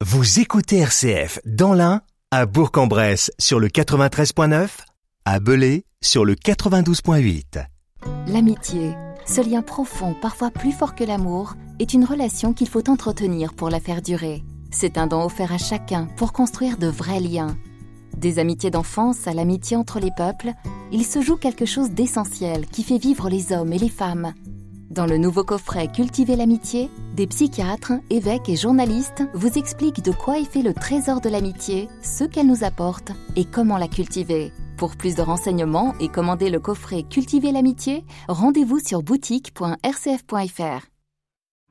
Vous écoutez RCF dans l'Ain, à Bourg-en-Bresse sur le 93.9, à Belay sur le 92.8. L'amitié, ce lien profond, parfois plus fort que l'amour, est une relation qu'il faut entretenir pour la faire durer. C'est un don offert à chacun pour construire de vrais liens. Des amitiés d'enfance à l'amitié entre les peuples, il se joue quelque chose d'essentiel qui fait vivre les hommes et les femmes. Dans le nouveau coffret Cultiver l'amitié, des psychiatres, évêques et journalistes vous expliquent de quoi est fait le trésor de l'amitié, ce qu'elle nous apporte et comment la cultiver. Pour plus de renseignements et commander le coffret Cultiver l'amitié, rendez-vous sur boutique.rcf.fr.